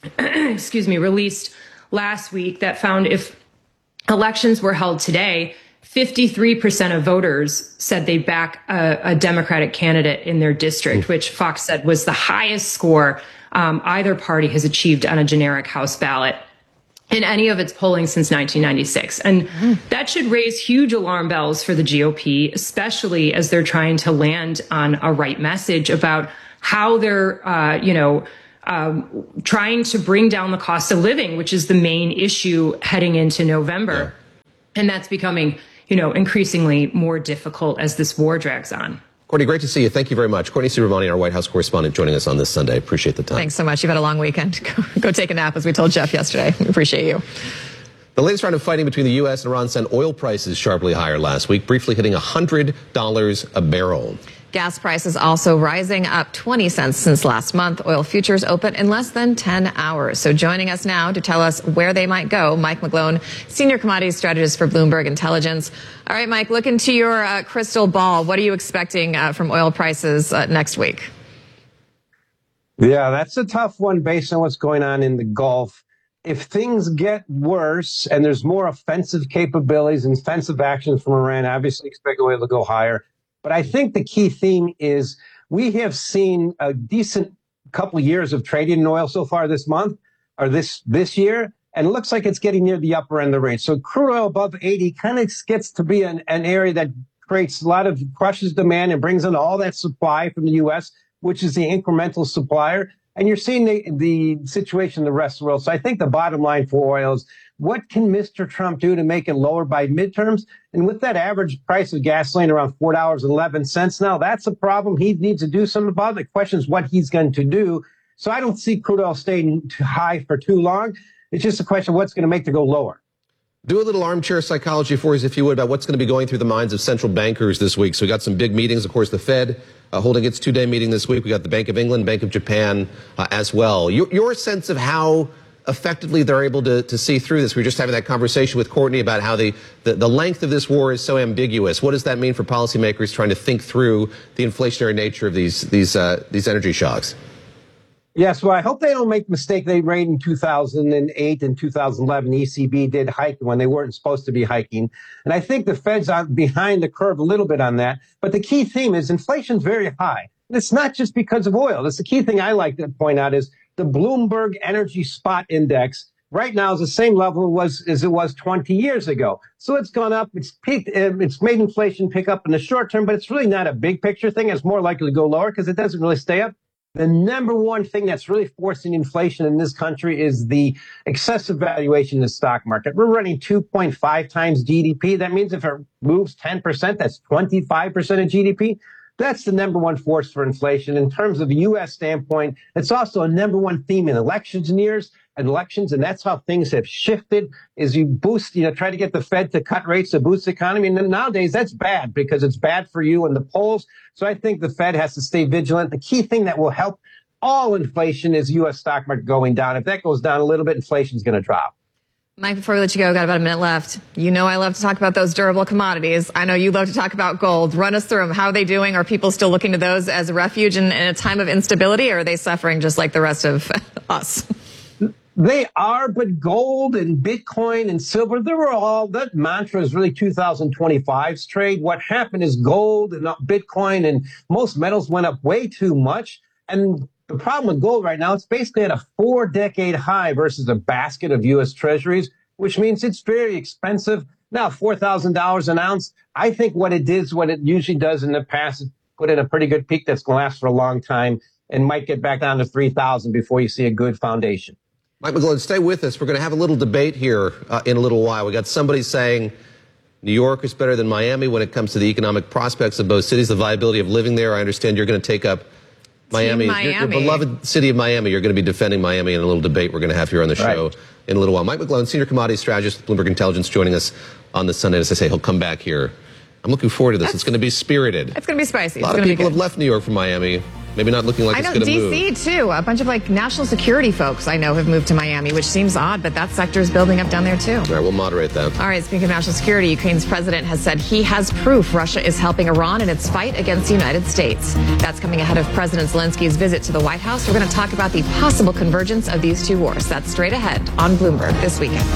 Speaker 12: excuse me, released last week that found if elections were held today, fifty-three percent of voters said they'd back a, a Democratic candidate in their district, mm. which Fox said was the highest score um, either party has achieved on a generic House ballot in any of its polling since nineteen ninety-six. And mm. that should raise huge alarm bells for the G O P, especially as they're trying to land on a right message about how they're, uh, you know, um, trying to bring down the cost of living, which is the main issue heading into November. Yeah. And that's becoming, you know, increasingly more difficult as this war drags on.
Speaker 9: Courtney, great to see you. Thank you very much. Courtney Subramanian, our White House correspondent, joining us on this Sunday. Appreciate the time.
Speaker 7: Thanks so much. You've had a long weekend. Go, go take a nap, as we told Jeff yesterday. We appreciate you.
Speaker 9: The latest round of fighting between the U S and Iran sent oil prices sharply higher last week, briefly hitting one hundred dollars a barrel.
Speaker 7: Gas prices also rising, up twenty cents since last month. Oil futures open in less than ten hours. So joining us now to tell us where they might go, Mike McGlone, senior commodities strategist for Bloomberg Intelligence. All right, Mike, look into your uh, crystal ball. What are you expecting uh, from oil prices uh, next week?
Speaker 14: Yeah, that's a tough one based on what's going on in the Gulf. If things get worse and there's more offensive capabilities and offensive actions from Iran, obviously expect oil to go higher. But I think the key theme is we have seen a decent couple of years of trading in oil so far this month or this this year, and it looks like it's getting near the upper end of the range. So crude oil above eighty kind of gets to be an, an area that creates a lot of crushes demand and brings in all that supply from the U S, which is the incremental supplier. And you're seeing the, the situation in the rest of the world. So I think the bottom line for oil is, what can Mister Trump do to make it lower by midterms? And with that average price of gasoline around four dollars and eleven cents now, that's a problem he needs to do something about. The question is what he's going to do. So I don't see crude oil staying too high for too long. It's just a question of what's going to make it go lower.
Speaker 9: Do a little armchair psychology for us, if you would, about what's going to be going through the minds of central bankers this week. So we got some big meetings. Of course, the Fed uh, holding its two-day meeting this week. We got the Bank of England, Bank of Japan uh, as well. Your, your sense of how effectively they're able to, to see through this. We were just having that conversation with Courtney about how the, the, the length of this war is so ambiguous. What does that mean for policymakers trying to think through the inflationary nature of these, these, uh, these energy shocks?
Speaker 14: Yes, well, I hope they don't make the mistake they made in two thousand eight and two thousand eleven. E C B did hike when they weren't supposed to be hiking. And I think the Fed's on behind the curve a little bit on that. But the key theme is inflation's very high. It's not just because of oil. That's the key thing I like to point out is the Bloomberg Energy Spot Index right now is the same level it was as it was twenty years ago. So it's gone up. It's peaked. It's made inflation pick up in the short term, but it's really not a big picture thing. It's more likely to go lower because it doesn't really stay up. The number one thing that's really forcing inflation in this country is the excessive valuation in the stock market. We're running two point five times G D P. That means if it moves ten percent, that's twenty-five percent of G D P. That's the number one force for inflation. In terms of a U S standpoint, it's also a number one theme in elections years and elections, and that's how things have shifted. Is you boost, you know, try to get the Fed to cut rates to boost the economy. And then nowadays, that's bad because it's bad for you in the polls. So I think the Fed has to stay vigilant. The key thing that will help all inflation is U S stock market going down. If that goes down a little bit, inflation is going to drop.
Speaker 7: Mike, before we let you go, got about a minute left. You know I love to talk about those durable commodities. I know you love to talk about gold. Run us through them. How are they doing? Are people still looking to those as a refuge in, in a time of instability, or are they suffering just like the rest of us?
Speaker 14: They are, but gold and Bitcoin and silver, they were all, that mantra is really two thousand twenty-five's trade. What happened is gold and Bitcoin and most metals went up way too much. And the problem with gold right now, it's basically at a four-decade high versus a basket of U S Treasuries, which means it's very expensive. Now, four thousand dollars an ounce, I think what it is, what it usually does in the past, is put in a pretty good peak that's going to last for a long time and might get back down to three thousand before you see a good foundation.
Speaker 9: Mike McGlone, stay with us. We're going to have a little debate here uh, in a little while. We got somebody saying New York is better than Miami when it comes to the economic prospects of both cities, the viability of living there. I understand you're going to take up Miami,
Speaker 7: Miami.
Speaker 9: Your, your beloved city of Miami. You're going to be defending Miami in a little debate we're going to have here on the show right. in a little while. Mike McGlone, senior commodity strategist with Bloomberg Intelligence, joining us on the Sunday. As I say, he'll come back here. I'm looking forward to this. That's, it's going to be spirited.
Speaker 7: It's going to be spicy.
Speaker 9: A lot
Speaker 7: it's
Speaker 9: of people
Speaker 7: have
Speaker 9: left New York from Miami. Maybe not looking like
Speaker 7: I
Speaker 9: it's
Speaker 7: know,
Speaker 9: going to move.
Speaker 7: D C too. A bunch of like national security folks I know have moved to Miami, which seems odd, but that sector is building up down there too.
Speaker 9: All right, we'll moderate that.
Speaker 7: All right, speaking of national security, Ukraine's president has said he has proof Russia is helping Iran in its fight against the United States. That's coming ahead of President Zelensky's visit to the White House. We're going to talk about the possible convergence of these two wars. That's straight ahead on Bloomberg this weekend.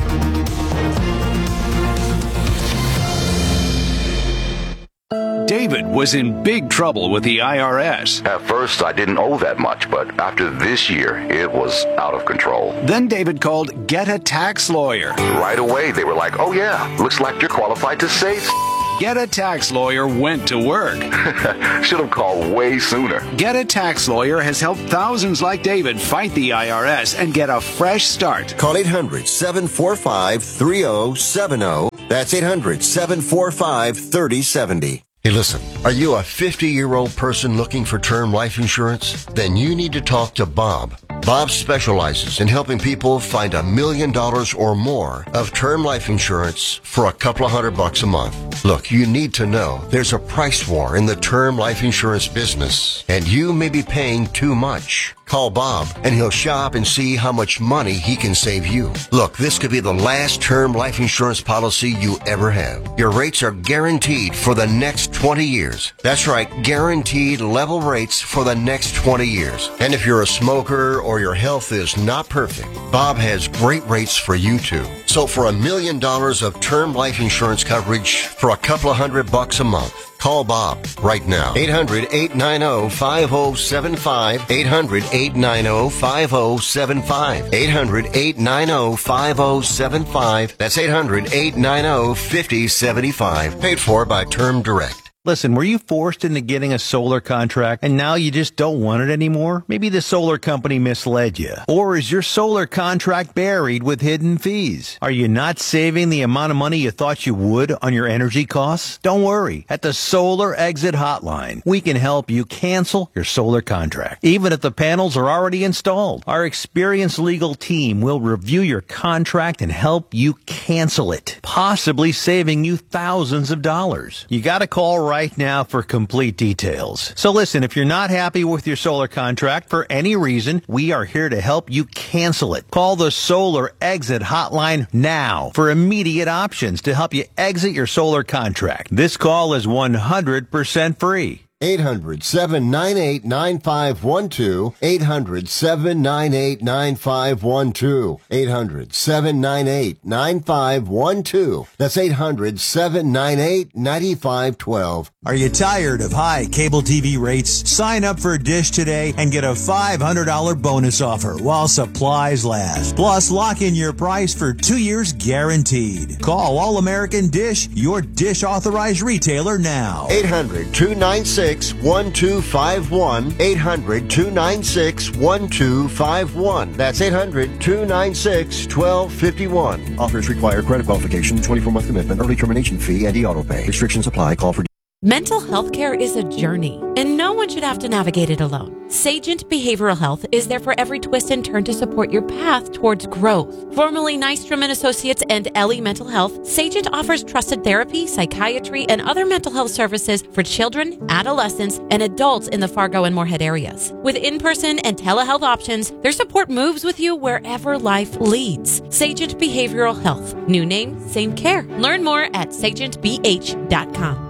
Speaker 15: David was in big trouble with the I R S.
Speaker 16: At first, I didn't owe that much, but after this year, it was out of control.
Speaker 15: Then David called Get a Tax Lawyer.
Speaker 16: Right away, they were like, oh yeah, looks like you're qualified to say
Speaker 15: Get a Tax Lawyer went to work.
Speaker 16: Should have called way sooner.
Speaker 15: Get a Tax Lawyer has helped thousands like David fight the I R S and get a fresh start.
Speaker 17: Call eight hundred, seven four five, three zero seven zero. That's eight hundred, seven four five, three zero seven zero. Hey, listen, are you a fifty-year-old person looking for term life insurance? Then you need to talk to Bob. Bob specializes in helping people find a million dollars or more of term life insurance for a couple of hundred bucks a month. Look, you need to know there's a price war in the term life insurance business, and you may be paying too much. Call Bob, and he'll shop and see how much money he can save you. Look, this could be the last term life insurance policy you ever have. Your rates are guaranteed for the next twenty years. That's right, guaranteed level rates for the next twenty years. And if you're a smoker or your health is not perfect, Bob has great rates for you too. So for a million dollars of term life insurance coverage for a couple of hundred bucks a month, call Bob right now. eight hundred, eight nine zero, five zero seven five. eight hundred, eight nine zero, five zero seven five. eight hundred, eight nine zero, five zero seven five. That's eight hundred, eight nine zero, five zero seven five. Paid for by Term Direct.
Speaker 18: Listen, were you forced into getting a solar contract and now you just don't want it anymore? Maybe the solar company misled you. Or is your solar contract buried with hidden fees? Are you not saving the amount of money you thought you would on your energy costs? Don't worry. At the Solar Exit Hotline, we can help you cancel your solar contract, even if the panels are already installed. Our experienced legal team will review your contract and help you cancel it, possibly saving you thousands of dollars. You gotta call right right now for complete details. So listen, if you're not happy with your solar contract for any reason, we are here to help you cancel it. Call the Solar Exit Hotline now for immediate options to help you exit your solar contract. This call is one hundred percent free.
Speaker 17: eight hundred, seven nine eight, nine five one two. eight hundred, seven nine eight, nine five one two. eight hundred, seven nine eight, nine five one two. That's eight hundred, seven nine eight, nine five one two.
Speaker 19: Are you tired of high cable T V rates? Sign up for Dish today and get a five hundred dollars bonus offer while supplies last. Plus, lock in your price for two years guaranteed. Call All American Dish, your Dish authorized retailer now.
Speaker 17: eight hundred, two nine six, one two five one. eight hundred, two nine six, one two five one. That's eight hundred, two nine six, one two five one. Offers require credit qualification, twenty-four month commitment, early termination fee, and e-auto pay. Restrictions apply. Call for
Speaker 20: Mental health care is a journey, and no one should have to navigate it alone. Sagent Behavioral Health is there for every twist and turn to support your path towards growth. Formerly Nystrom and Associates and Ellie Mental Health, Sagent offers trusted therapy, psychiatry, and other mental health services for children, adolescents, and adults in the Fargo and Moorhead areas. With in-person and telehealth options, their support moves with you wherever life leads. Sagent Behavioral Health. New name, same care. Learn more at sagent b h dot com.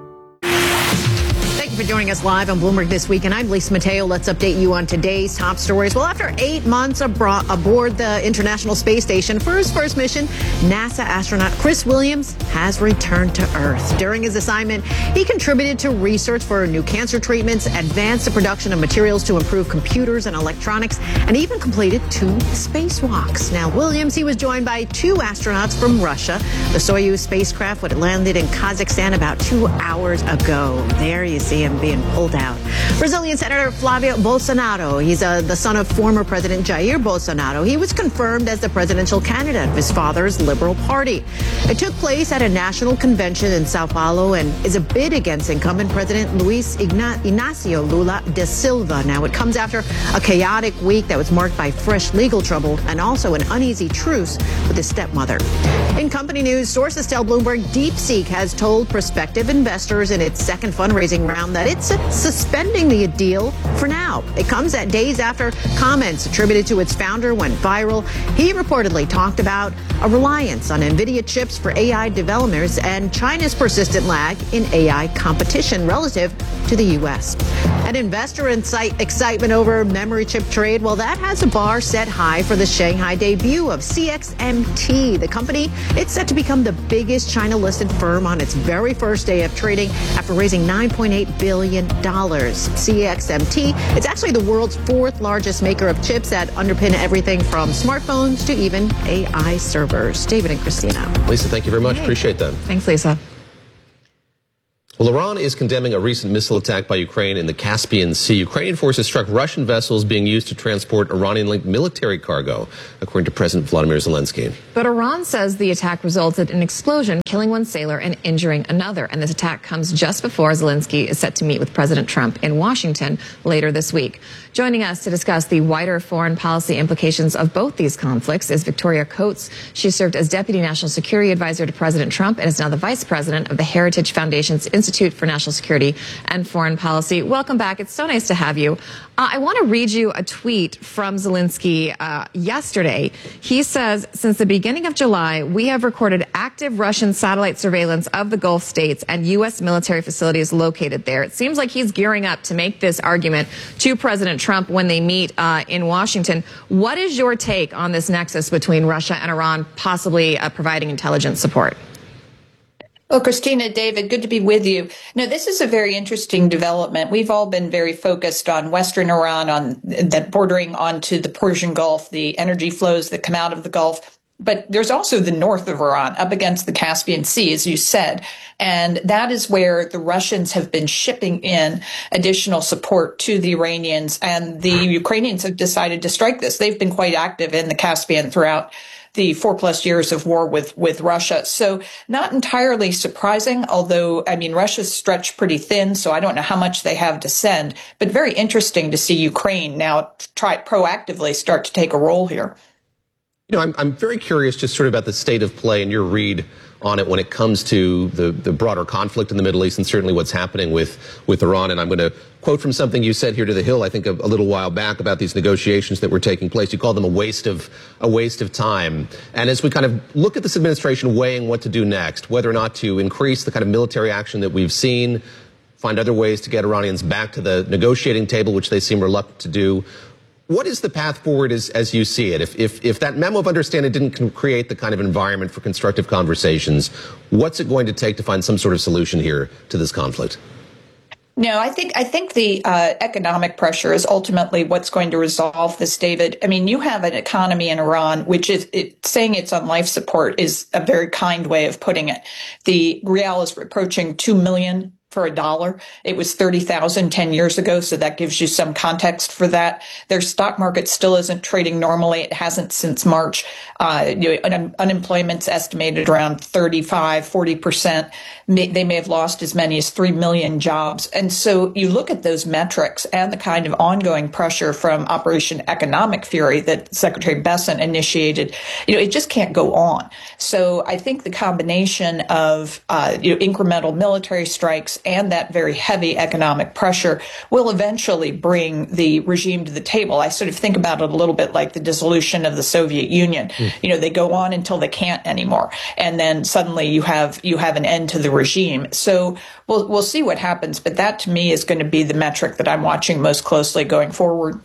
Speaker 8: Thank you for joining us live on Bloomberg This Week, and I'm Lisa Mateo. Let's update you on today's top stories. Well, after eight months abro- aboard the International Space Station for his first mission, NASA astronaut Chris Williams has returned to Earth. During his assignment, he contributed to research for new cancer treatments, advanced the production of materials to improve computers and electronics, and even completed two spacewalks. Now, Williams, he was joined by two astronauts from Russia. The Soyuz spacecraft would have landed in Kazakhstan about two hours ago. There you see him being pulled out. Brazilian Senator Flavio Bolsonaro, he's uh, the son of former President Jair Bolsonaro. He was confirmed as the presidential candidate of his father's Liberal Party. It took place at a national convention in Sao Paulo and is a bid against incumbent President Luiz Igna- Inácio Lula da Silva. Now, it comes after a chaotic week that was marked by fresh legal trouble and also an uneasy truce with his stepmother. In company news, sources tell Bloomberg DeepSeek has told prospective investors in its second fundraising round that it's suspending the deal for now. It comes at days after comments attributed to its founder went viral. He reportedly talked about a reliance on NVIDIA chips for A I developers and China's persistent lag in A I competition relative to the U S. An investor incite excitement over memory chip trade. Well, that has a bar set high for the Shanghai debut of C X M T. The company, it's set to become the biggest China-listed firm on its very first day of trading after raising nine point eight billion dollars. C X M T, it's actually the world's fourth largest maker of chips that underpin everything from smartphones to even A I servers. David and Christina.
Speaker 9: Lisa, thank you very much.
Speaker 8: Hey.
Speaker 9: Appreciate that.
Speaker 8: Thanks, Lisa.
Speaker 9: Well, Iran is condemning a recent missile attack by Ukraine in the Caspian Sea. Ukrainian forces struck Russian vessels being used to transport Iranian-linked military cargo, according to President Vladimir Zelensky.
Speaker 7: But Iran says the attack resulted in an explosion, killing one sailor and injuring another. And this attack comes just before Zelensky is set to meet with President Trump in Washington later this week. Joining us to discuss the wider foreign policy implications of both these conflicts is Victoria Coates. She served as Deputy National Security Advisor to President Trump and is now the Vice President of the Heritage Foundation's Institute for National Security and Foreign Policy. Welcome back. It's so nice to have you. Uh, I want to read you a tweet from Zelensky uh, yesterday. He says, since the beginning of July, we have recorded active Russian satellite surveillance of the Gulf states and U S military facilities located there. It seems like he's gearing up to make this argument to President Trump when they meet uh, in Washington. What is your take on this nexus between Russia and Iran possibly uh, providing intelligence support?
Speaker 21: Well, Christina, David, good to be with you. No, this is a very interesting development. We've all been very focused on Western Iran, on that bordering onto the Persian Gulf, the energy flows that come out of the Gulf. But there's also the north of Iran, up against the Caspian Sea, as you said. And that is where the Russians have been shipping in additional support to the Iranians. And the Ukrainians have decided to strike this. They've been quite active in the Caspian throughout the four plus years of war with, with Russia. So not entirely surprising, although, I mean, Russia's stretched pretty thin, so I don't know how much they have to send, but very interesting to see Ukraine now try proactively start to take a role here.
Speaker 9: You know, I'm, I'm very curious just sort of about the state of play and your read on it when it comes to the, the broader conflict in the Middle East and certainly what's happening with, with Iran. And I'm going to quote from something you said here to The Hill, I think a, a little while back about these negotiations that were taking place. You called them a waste of a waste of time. And as we kind of look at this administration weighing what to do next, whether or not to increase the kind of military action that we've seen, find other ways to get Iranians back to the negotiating table, which they seem reluctant to do, what is the path forward as, as you see it? If, if, if that memo of understanding didn't create the kind of environment for constructive conversations, what's it going to take to find some sort of solution here to this conflict?
Speaker 21: No, I think I think the uh, economic pressure is ultimately what's going to resolve this, David. I mean, you have an economy in Iran, which is it, saying it's on life support is a very kind way of putting it. The rial is approaching two million for a dollar. It was thirty thousand ten years ago, so that gives you some context for that. Their stock market still isn't trading normally. It hasn't since March. Uh, you know, un- unemployment's estimated around thirty-five, forty percent. May, they may have lost as many as three million jobs. And so you look at those metrics and the kind of ongoing pressure from Operation Economic Fury that Secretary Bessent initiated, you know, it just can't go on. So I think the combination of, uh, you know, incremental military strikes and that very heavy economic pressure will eventually bring the regime to the table. I sort of think about it a little bit like the dissolution of the Soviet Union. Mm. You know, they go on until they can't anymore. And then suddenly you have, you have an end to the regime. So we'll, we'll see what happens. But that to me is going to be the metric that I'm watching most closely going forward.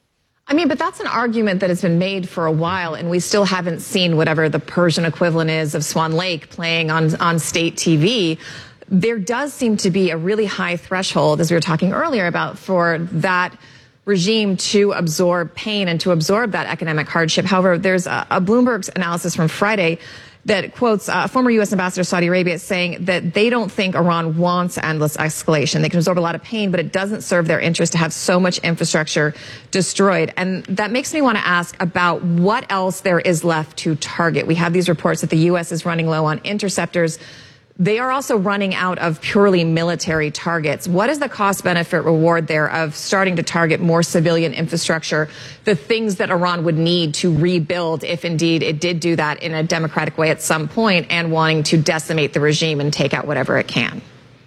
Speaker 7: I mean, but that's an argument that has been made for a while, and we still haven't seen whatever the Persian equivalent is of Swan Lake playing on, on state T V. There does seem to be a really high threshold, as we were talking earlier about, for that regime to absorb pain and to absorb that economic hardship. However, there's a, a Bloomberg's analysis from Friday that quotes uh, former U S Ambassador to Saudi Arabia saying that they don't think Iran wants endless escalation. They can absorb a lot of pain, but it doesn't serve their interest to have so much infrastructure destroyed. And that makes me want to ask about what else there is left to target. We have these reports that the U S is running low on interceptors. They are also running out of purely military targets. What is the cost-benefit reward there of starting to target more civilian infrastructure, the things that Iran would need to rebuild if indeed it did do that in a democratic way at some point, and wanting to decimate the regime and take out whatever it can?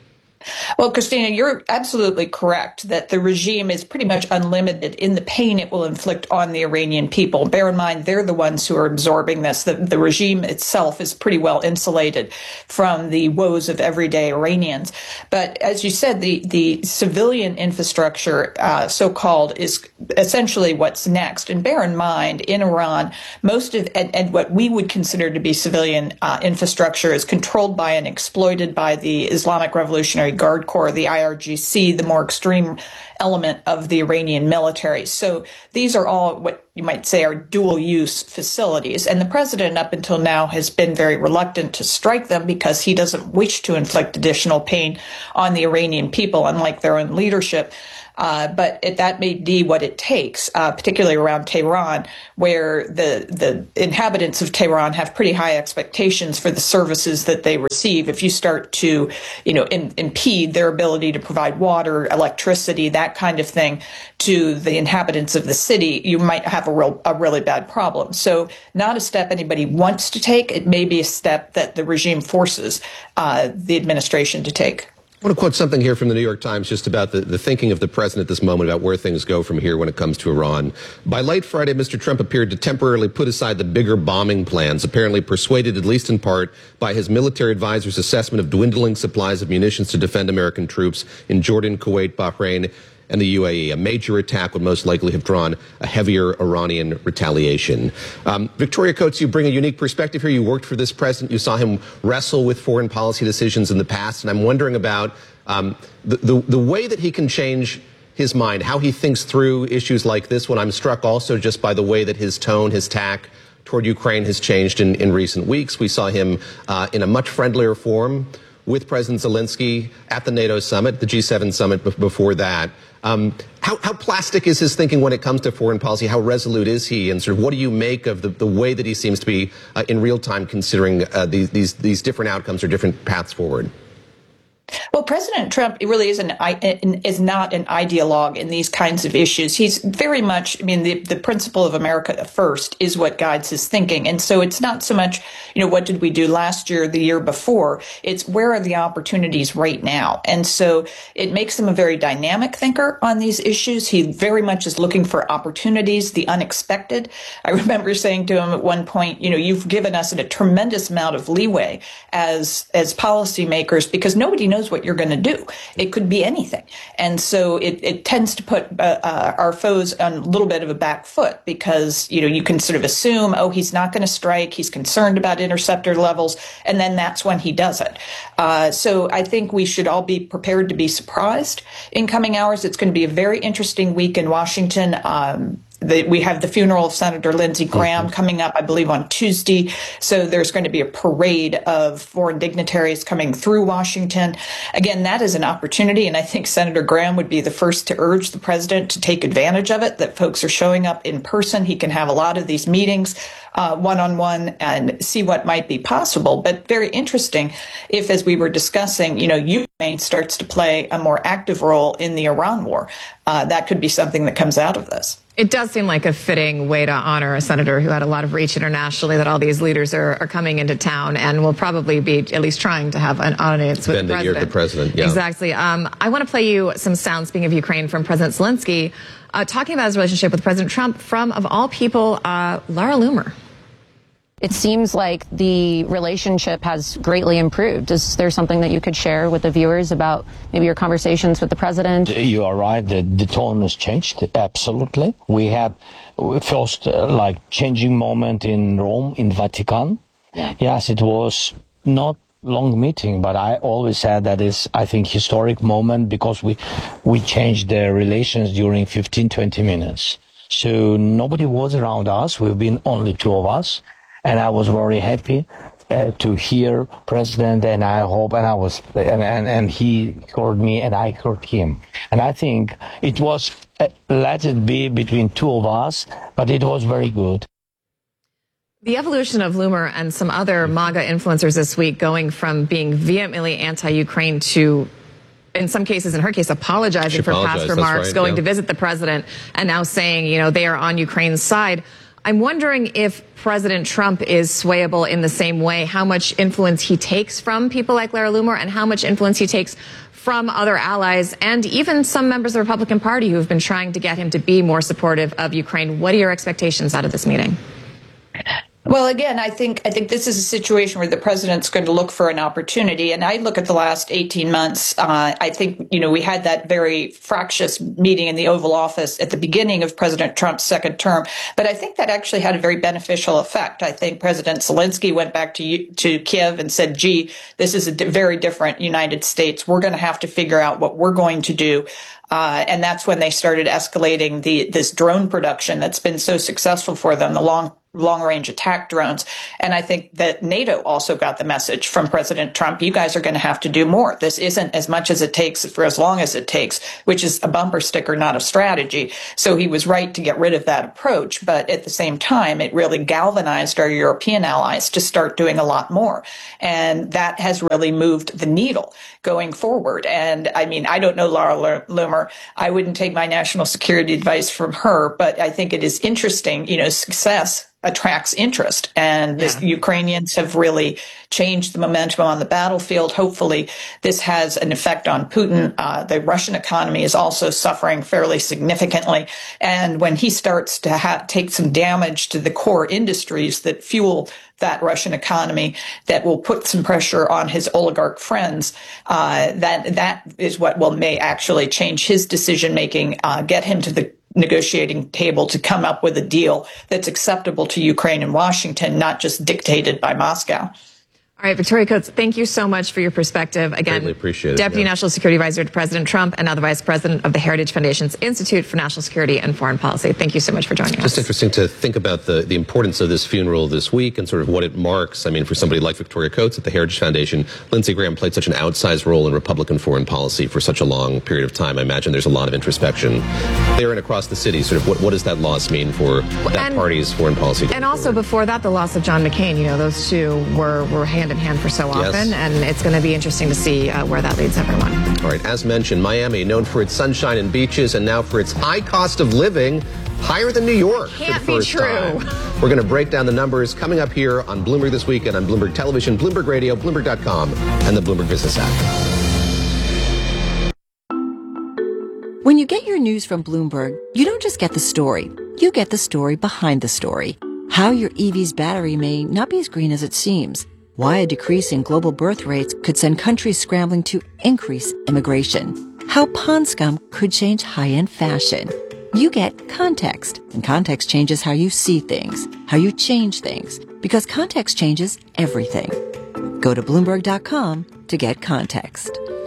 Speaker 21: Well, Christina, you're absolutely correct that the regime is pretty much unlimited in the pain it will inflict on the Iranian people. Bear in mind, they're the ones who are absorbing this. The, the regime itself is pretty well insulated from the woes of everyday Iranians. But as you said, the, the civilian infrastructure, uh, so-called, is essentially what's next. And bear in mind, in Iran, most of, and, and what we would consider to be civilian uh, infrastructure is controlled by and exploited by the Islamic Revolutionary Guard Corps, the I R G C, the more extreme element of the Iranian military. So these are all what you might say are dual-use facilities. And the president up until now has been very reluctant to strike them because he doesn't wish to inflict additional pain on the Iranian people, unlike their own leadership. Uh, but it, that may be what it takes, uh, particularly around Tehran, where the, the inhabitants of Tehran have pretty high expectations for the services that they receive. If you start to, you know, in, impede their ability to provide water, electricity, that kind of thing to the inhabitants of the city, you might have a real, a really bad problem. So not a step anybody wants to take. It may be a step that the regime forces uh, the administration to take.
Speaker 9: I want to quote something here from the New York Times just about the, the thinking of the president at this moment about where things go from here when it comes to Iran. By late Friday, Mister Trump appeared to temporarily put aside the bigger bombing plans, apparently persuaded, at least in part, by his military advisor's assessment of dwindling supplies of munitions to defend American troops in Jordan, Kuwait, Bahrain, and the U A E. A major attack would most likely have drawn a heavier Iranian retaliation. Um, Victoria Coates, you bring a unique perspective here. You worked for this president. You saw him wrestle with foreign policy decisions in the past. And I'm wondering about um, the, the, the way that he can change his mind, how he thinks through issues like this one. I'm struck also just by the way that his tone, his tack toward Ukraine has changed in, in recent weeks. We saw him uh, in a much friendlier form with President Zelensky at the NATO summit, the G seven summit before that. Um, how, how plastic is his thinking when it comes to foreign policy? How resolute is he? And sort of what do you make of the, the way that he seems to be uh, in real time considering uh, these, these, these different outcomes or different paths forward?
Speaker 21: Well, President Trump really is an is not an ideologue in these kinds of issues. He's very much, I mean, the, the principle of America first is what guides his thinking. And so it's not so much, you know, what did we do last year, the year before? It's where are the opportunities right now? And so it makes him a very dynamic thinker on these issues. He very much is looking for opportunities, the unexpected. I remember saying to him at one point, you know, you've given us a tremendous amount of leeway as as policymakers because nobody knows what what you're going to do. It could be anything. And so it, it tends to put uh, uh, our foes on a little bit of a back foot because, you know, you can sort of assume, oh, he's not going to strike. He's concerned about interceptor levels. And then that's when he does it. Uh, so I think we should all be prepared to be surprised in coming hours. It's going to be a very interesting week in Washington. Um, The, we have the funeral of Senator Lindsey Graham mm-hmm. coming up, I believe, on Tuesday. So there's going to be a parade of foreign dignitaries coming through Washington. Again, that is an opportunity, and I think Senator Graham would be the first to urge the president to take advantage of it, that folks are showing up in person. He can have a lot of these meetings uh, one-on-one and see what might be possible. But very interesting if, as we were discussing, you know, Ukraine starts to play a more active role in the Iran war. Uh, that could be something that comes out of this.
Speaker 7: It does seem like a fitting way to honor a senator who had a lot of reach internationally, that all these leaders are, are coming into town and will probably be at least trying to have an audience with the president.
Speaker 9: Ear of the president, yeah.
Speaker 7: Exactly. Um, I want to play you some sound, speaking of Ukraine, from President Zelensky, uh, talking about his relationship with President Trump from, of all people, uh, Laura Loomer.
Speaker 2: It seems like the relationship has greatly improved. Is there something that you could share with the viewers about maybe your conversations with the president?
Speaker 22: You are right. The, the tone has changed. Absolutely. We had first uh, like changing moment in Rome, in Vatican. Yeah. Yes, it was not long meeting, but I always said that is, I think, historic moment because we, we changed the relations during fifteen, twenty minutes. So nobody was around us. We've been only two of us. And I was very happy uh, to hear President, and I hope, and I was, and, and, and he heard me, and I heard him. And I think it was, uh, let it be between two of us, but it was very good.
Speaker 7: The evolution of Loomer and some other MAGA influencers this week going from being vehemently anti-Ukraine to, in some cases, in her case, apologizing
Speaker 9: she
Speaker 7: for
Speaker 9: apologized,
Speaker 7: past remarks,
Speaker 9: right,
Speaker 7: going
Speaker 9: yeah.
Speaker 7: to visit the president, and now saying, you know, they are on Ukraine's side. I'm wondering if President Trump is swayable in the same way, how much influence he takes from people like Laura Loomer and how much influence he takes from other allies and even some members of the Republican Party who have been trying to get him to be more supportive of Ukraine. What are your expectations out of this meeting?
Speaker 21: Well, again, I think I think this is a situation where the president's going to look for an opportunity. And I look at the last eighteen months. Uh, I think, you know, we had that very fractious meeting in the Oval Office at the beginning of President Trump's second term. But I think that actually had a very beneficial effect. I think President Zelensky went back to to Kiev and said, gee, this is a di- very different United States. We're going to have to figure out what we're going to do. Uh, and that's when they started escalating the this drone production that's been so successful for them, the long long-range attack drones. And I think that NATO also got the message from President Trump, you guys are going to have to do more. This isn't as much as it takes for as long as it takes, which is a bumper sticker, not a strategy. So he was right to get rid of that approach. But at the same time, it really galvanized our European allies to start doing a lot more. And that has really moved the needle going forward. And I mean, I don't know Laura Loomer. I wouldn't take my national security advice from her, but I think it is interesting, you know, success attracts interest. And yeah. the Ukrainians have really changed the momentum on the battlefield. Hopefully this has an effect on Putin. Uh, the Russian economy is also suffering fairly significantly. And when he starts to ha- take some damage to the core industries that fuel that Russian economy, that will put some pressure on his oligarch friends, uh, that that is what will may actually change his decision making, uh, get him to the negotiating table to come up with a deal that's acceptable to Ukraine and Washington, not just dictated by Moscow.
Speaker 7: All right, Victoria Coates, thank you so much for your perspective. Again,
Speaker 9: Greatly appreciate it,
Speaker 7: Deputy
Speaker 9: yeah.
Speaker 7: National Security Advisor to President Trump and now the Vice President of the Heritage Foundation's Institute for National Security and Foreign Policy. Thank you so much for joining us.
Speaker 9: Just interesting to think about the, the importance of this funeral this week and sort of what it marks. I mean, for somebody like Victoria Coates at the Heritage Foundation, Lindsey Graham played such an outsized role in Republican foreign policy for such a long period of time. I imagine there's a lot of introspection there and across the city. Sort of what, what does that loss mean for that
Speaker 7: and,
Speaker 9: party's foreign policy?
Speaker 7: And also before that, the loss of John McCain. You know, those two were, were hand in hand for so often. Yes. And it's going to be interesting to see uh, where that leads everyone.
Speaker 9: All right, as mentioned, Miami, known for its sunshine and beaches, and now for its high cost of living, higher than New York.
Speaker 7: Can't
Speaker 9: for the first
Speaker 7: be true.
Speaker 9: Time. We're going to break down the numbers coming up here on Bloomberg This Weekend on Bloomberg Television, Bloomberg Radio, Bloomberg dot com, and the Bloomberg Business app.
Speaker 23: When you get your news from Bloomberg, you don't just get the story. You get the story behind the story. How your E V's battery may not be as green as it seems. why a decrease in global birth rates could send countries scrambling to increase immigration, how pond scum could change high-end fashion. You get context, and context changes how you see things, how you change things, because context changes everything. Go to Bloomberg dot com to get context.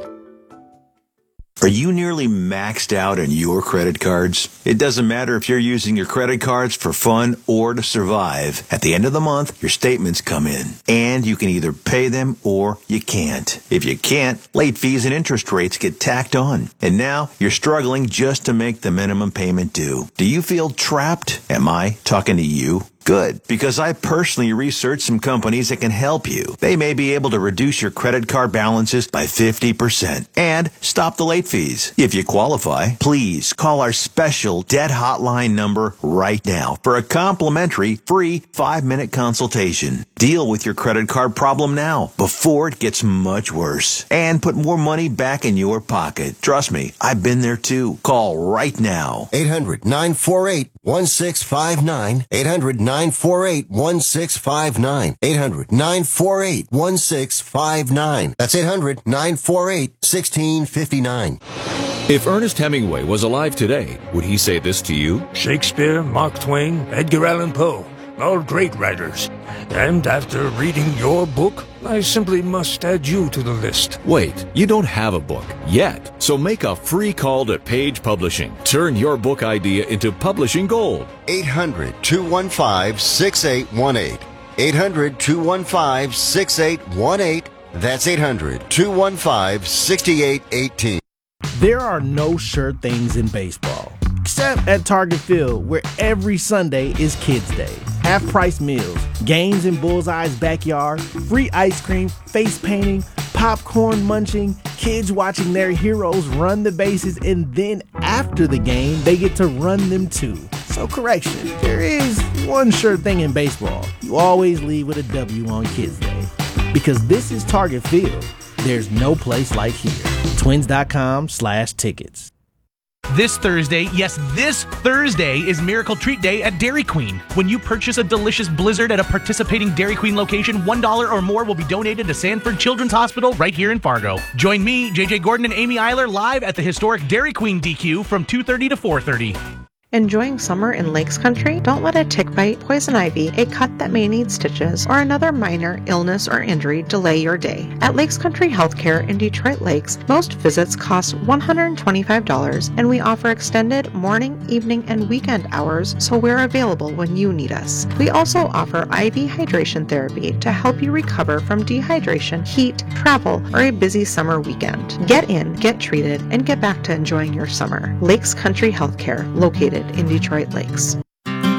Speaker 19: Are you nearly maxed out on your credit cards? It doesn't matter if you're using your credit cards for fun or to survive. At the end of the month, your statements come in, and you can either pay them or you can't. If you can't, late fees and interest rates get tacked on. And now you're struggling just to make the minimum payment due. Do you feel trapped? Am I talking to you? Good, because I personally researched some companies that can help you. They may be able to reduce your credit card balances by fifty percent and stop the late fees. If you qualify, please call our special debt hotline number right now for a complimentary free five-minute consultation. Deal with your credit card problem now before it gets much worse and put more money back in your pocket. Trust me, I've been there too. Call right now.
Speaker 17: eight hundred nine four eight one six five nine. eight hundred nine four eight one six five nine. eight hundred nine four eight one six five nine. That's eight hundred nine four eight one six five nine.
Speaker 1: If Ernest Hemingway was alive today, would he say this to you?
Speaker 3: Shakespeare, Mark Twain, Edgar Allan Poe, all great writers. And after reading your book, I simply must add you to the list.
Speaker 1: Wait, you don't have a book yet. So make a free call to Page Publishing. Turn your book idea into publishing gold.
Speaker 17: eight hundred two one five six eight one eight. eight hundred two one five six eight one eight. That's eight hundred two one five six eight one eight.
Speaker 4: There are no sure things in baseball, except at Target Field, where every Sunday is Kids Day. Half-price meals, games in Bullseye's backyard, free ice cream, face painting, popcorn munching, kids watching their heroes run the bases, and then after the game, they get to run them too. So correction, there is one sure thing in baseball. You always leave with a W on Kids Day. Because this is Target Field. There's no place like here. Twins.com slash tickets.
Speaker 24: This Thursday, yes, this Thursday is Miracle Treat Day at Dairy Queen. When you purchase a delicious Blizzard at a participating Dairy Queen location, one dollar or more will be donated to Sanford Children's Hospital right here in Fargo. Join me, J J Gordon, and Amy Eiler live at the historic Dairy Queen D Q from two thirty to four thirty.
Speaker 25: Enjoying summer in Lakes Country? Don't let a tick bite, poison ivy, a cut that may need stitches, or another minor illness or injury delay your day. At Lakes Country Healthcare in Detroit Lakes, most visits cost one hundred twenty-five dollars, and we offer extended morning, evening, and weekend hours, so we're available when you need us. We also offer I V hydration therapy to help you recover from dehydration, heat, travel, or a busy summer weekend. Get in, get treated, and get back to enjoying your summer. Lakes Country Healthcare, located in Detroit Lakes.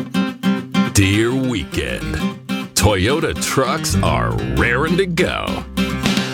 Speaker 1: Dear weekend, Toyota trucks are raring to go.